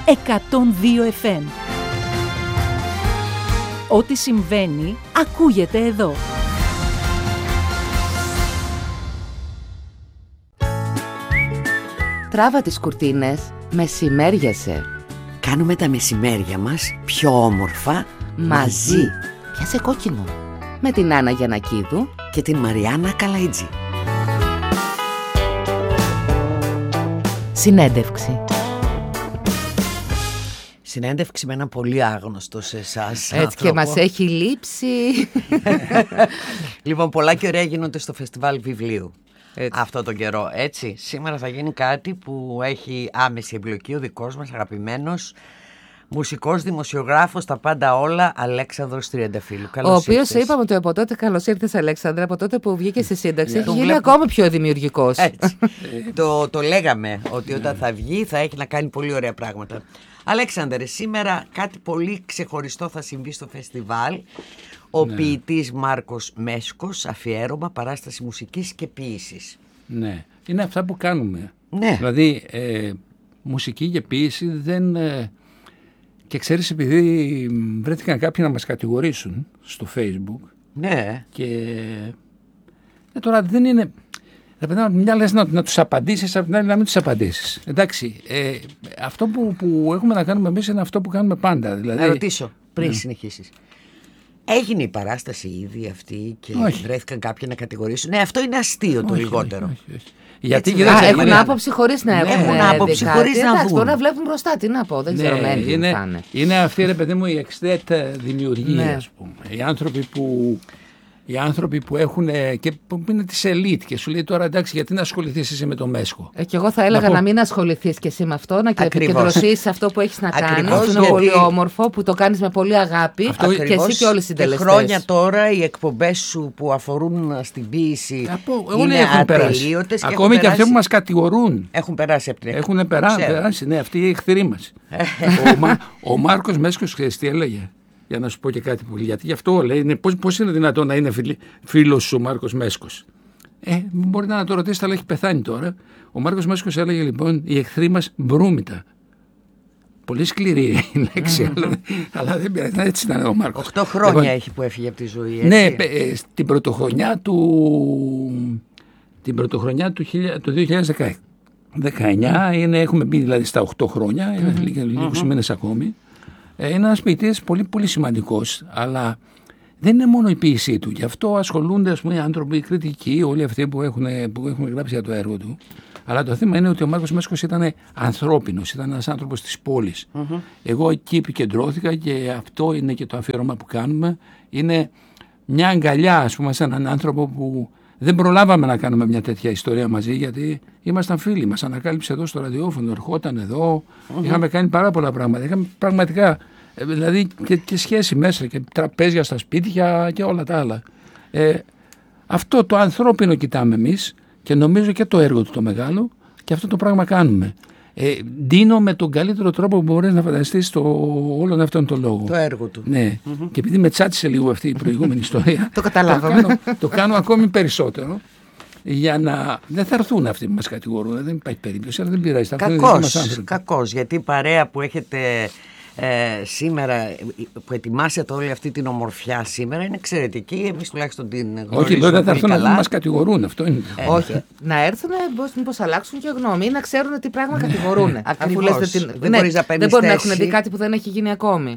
102 FM. Ό,τι συμβαίνει, ακούγεται εδώ. Τράβα τις κουρτίνες, μεσημέριασε. Κάνουμε τα μεσημέρια μας πιο όμορφα μαζί. Πιάσε κόκκινο. Με την Άννα Γιαννακίδου και την Μαριάννα Καλαϊτζή. Συνέντευξη. Συνέντευξη με ένα πολύ άγνωστο σε εσάς Έτσι άνθρωπο. και μας έχει λείψει. Λοιπόν, πολλά και ωραία γίνονται στο φεστιβάλ βιβλίου αυτό τον καιρό, έτσι. Σήμερα θα γίνει κάτι που έχει άμεση εμπλοκή ο δικός μας αγαπημένος μουσικός, δημοσιογράφος, τα πάντα όλα, Αλέξανδρος Τριανταφύλου. Ο οποίος είπαμε ότι από τότε, καλώς ήρθες Αλέξανδρα, από τότε που βγήκε στη σύνταξη, έχει γίνει ακόμη πιο δημιουργικός. Το λέγαμε ότι όταν θα βγει θα έχει να κάνει πολύ ωραία πράγματα. Αλέξανδρε, σήμερα κάτι πολύ ξεχωριστό θα συμβεί στο φεστιβάλ. Ο ποιητής Μάρκος Μέσκος, αφιέρωμα, παράσταση μουσικής και ποίησης. Ναι, είναι αυτά που κάνουμε. Ναι. Δηλαδή, μουσική και ποίηση δεν... Και ξέρεις, επειδή βρέθηκαν κάποιοι να μας κατηγορήσουν στο Facebook. Ναι. Και τώρα δεν είναι... Μια λες να τους απαντήσεις, απ' την άλλη να μην τους απαντήσεις. Εντάξει, αυτό που έχουμε να κάνουμε εμείς είναι αυτό που κάνουμε πάντα. Δηλαδή, να ρωτήσω πριν συνεχίσεις. Έγινε η παράσταση ήδη αυτή και βρέθηκαν κάποιοι να κατηγορήσουν? Ναι, αυτό είναι αστείο το λιγότερο. Όχι. Γιατί έχουν άποψη χωρίς να έχουν. Έχουν άποψη χωρίς να δουν. Μπορεί να βλέπουν μπροστά, τι να πω, δεν ξέρω. Είναι αυτή, ρε παιδί μου, η εξτέτ δημιουργία, ας πούμε. Οι άνθρωποι που έχουν και που είναι της ελίτ και σου λέει τώρα εντάξει, γιατί να ασχοληθείς εσύ με το Μέσκο. Και εγώ θα έλεγα να μην ασχοληθείς και εσύ με αυτό, να επικεντρωθείς σε αυτό που έχεις να κάνεις. Αυτό είναι πολύ όμορφο, που το κάνεις με πολύ αγάπη. Αυτό και εσύ και όλοι οι συντελεστές. Χρόνια τώρα οι εκπομπές σου που αφορούν στην ποίηση είναι ατελείωτες. Ακόμη και αυτοί που μας κατηγορούν. Έχουν περάσει από την εκπομπή. Έχουν περάσει, ναι, αυτοί οι εχθροί μας. Ο Μάρκος Μέσκος, ξέρεις τι έλεγε? Για να σου πω και κάτι πολύ, γιατί γι' αυτό λέει, πώς είναι δυνατόν να είναι φίλος ο Μάρκος Μέσκος. Μπορείτε να το ρωτήσετε, αλλά έχει πεθάνει τώρα. Ο Μάρκος Μέσκος έλεγε λοιπόν, οι εχθροί μας μπρούμητα. Πολύ σκληρή η λέξη, αλλά δεν πειράζει, έτσι ήταν ο Μάρκος. 8 χρόνια έχει που έφυγε από τη ζωή, έτσι. Ναι, την πρωτοχρονιά του 2019, έχουμε μπει δηλαδή στα 8 χρόνια, λίγους μήνες ακόμη. Είναι ένας ποιητής πολύ πολύ σημαντικός, αλλά δεν είναι μόνο η ποίησή του. Γι' αυτό ασχολούνται, ας πούμε, οι άνθρωποι, οι κριτικοί, όλοι αυτοί που έχουν γράψει για το έργο του. Αλλά το θέμα είναι ότι ο Μάρκος Μέσκος ήταν ανθρώπινος, ήταν ένας άνθρωπος της πόλης. Εγώ εκεί επικεντρώθηκα και αυτό είναι και το αφιέρωμα που κάνουμε. Είναι μια αγκαλιά, ας πούμε, σε έναν άνθρωπο που δεν προλάβαμε να κάνουμε μια τέτοια ιστορία μαζί, γιατί ήμασταν φίλοι. Μας ανακάλυψε εδώ στο ραδιόφωνο, ερχόταν εδώ. Είχαμε κάνει πάρα πολλά πράγματα. Είχαμε πραγματικά, δηλαδή και σχέση μέσα και τραπέζια στα σπίτια και όλα τα άλλα. Αυτό το ανθρώπινο κοιτάμε εμείς και νομίζω και το έργο του το μεγάλο και αυτό το πράγμα κάνουμε. Ντύνω με τον καλύτερο τρόπο που μπορείς να φανταστείς όλον αυτόν τον λόγο. Το έργο του. Ναι. Και επειδή με τσάτισε λίγο αυτή η προηγούμενη ιστορία, το καταλάβαμε. Το κάνω ακόμη περισσότερο. Για να. Δεν θα έρθουν αυτοί που μας κατηγορούν, δεν υπάρχει περίπτωση, αλλά δεν πειράζει. Κακώς, γιατί η παρέα που έχετε σήμερα, που ετοιμάσετε όλη αυτή την ομορφιά σήμερα, είναι εξαιρετική. Εμείς τουλάχιστον την γνωρίζουμε. Όχι, εδώ δεν θα έρθουν να μας κατηγορούν, αυτό είναι. Όχι, να έρθουν, μήπως αλλάξουν και γνώμη ή να ξέρουν τι πράγμα κατηγορούν. Ακριβώς. Δεν μπορεί να έχουν δει κάτι που δεν έχει γίνει ακόμη.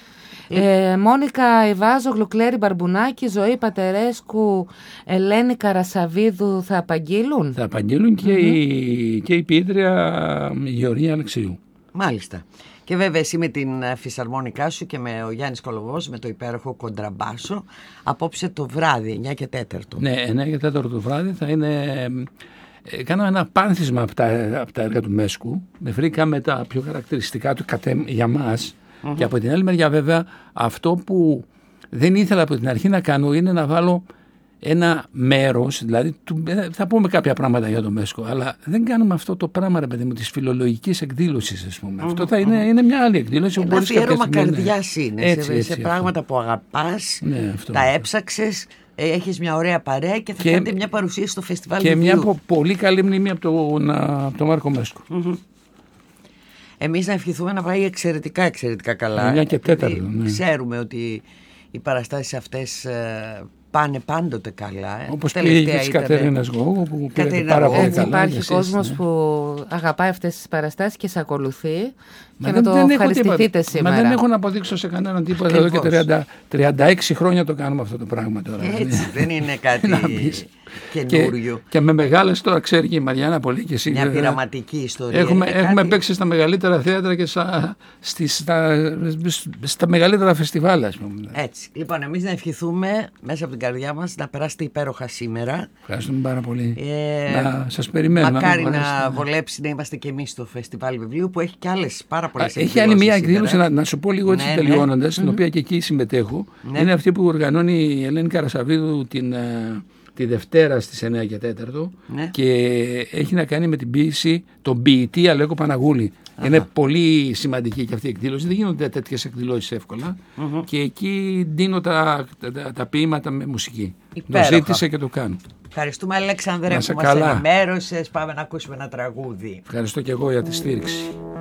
Μόνικα Ιβάζογλου, Κλέρι Μπαρμπουνάκη, Ζωή Πατερέσκου, Ελένη Καρασαβίδου θα απαγγείλουν. Θα απαγγείλουν και η ποιήτρια Γεωργία Αλεξίου. Μάλιστα. Και βέβαια εσύ με την φυσαρμόνικά σου και με ο Γιάννης Κολοβός με το υπέροχο κοντραμπάσο απόψε το βράδυ, 9 και 4. Ναι, 9 και 4 το βράδυ θα είναι... Κάναμε ένα πάνθισμα από τα έργα του Μέσκου. Βρήκαμε τα πιο χαρακτηριστικά του για μας. Και από την άλλη μεριά βέβαια αυτό που δεν ήθελα από την αρχή να κάνω είναι να βάλω ένα μέρος, δηλαδή θα πούμε κάποια πράγματα για το Μέσκο, αλλά δεν κάνουμε αυτό το πράγμα, ρε παιδί μου, της φιλολογικής εκδήλωσης, ας πούμε. Αυτό θα είναι μια άλλη εκδήλωση. Ένα αφιέρωμα καρδιάς είναι, σε πράγματα που αγαπάς, τα έψαξες, έχεις μια ωραία παρέα και θα κάνετε μια παρουσίαση στο φεστιβάλ. Και μια πολύ καλή μνήμη από τον Μάρκο Μέσκο. Εμείς να ευχηθούμε να πάει εξαιρετικά καλά. 9 και 4. Ναι. Ξέρουμε ότι οι παραστάσεις αυτές πάνε πάντοτε καλά. Όπως πήγε και της Κατερίνας Γόγου που πήγε πάρα πολύ καλά. Υπάρχει κόσμος που αγαπάει αυτές τις παραστάσεις και σε ακολουθεί και να το ευχαριστηθείτε σήμερα. Μα δεν έχω να αποδείξω σε κανέναν τίποτα. Εδώ και 36 χρόνια το κάνουμε αυτό το πράγμα τώρα. Έτσι, δεν είναι κάτι καινούριο. Και με μεγάλες, τώρα ξέρει και η Μαριάννα πολύ και εσύ. Μια πειραματική ιστορία. Έχουμε παίξει στα μεγαλύτερα θέατρα και στα μεγαλύτερα φεστιβάλ, ας πούμε. Έτσι. Λοιπόν, εμείς να ευχηθούμε μέσα από την καρδιά μας να περάσετε υπέροχα σήμερα. Ευχαριστούμε πάρα πολύ. Να σας περιμένουμε. Μακάρι να βολέψει να είμαστε και εμείς στο Φεστιβάλ Βιβλίου που έχει και άλλες πάρα πολλές εκδηλώσεις. Έχει άλλη μια εκδήλωση, να σου πω λίγο έτσι τελειώνοντας, στην οποία και εκεί συμμετέχω. Είναι αυτή που οργανώνει η Ελένη Καρασαβίδου τη Δευτέρα στις 9 και 4 και έχει να κάνει με την ποίηση τον ποιητή Αλέκο Παναγούλη. Είναι πολύ σημαντική και αυτή η εκδήλωση. Δεν γίνονται τέτοιες εκδηλώσεις εύκολα. Και εκεί δίνω τα ποίηματα με μουσική. Το ζήτησα και το κάνω. Ευχαριστούμε, Αλέξανδρε, που μας ενημέρωσες. Πάμε να ακούσουμε ένα τραγούδι. Ευχαριστώ και εγώ για τη στήριξη.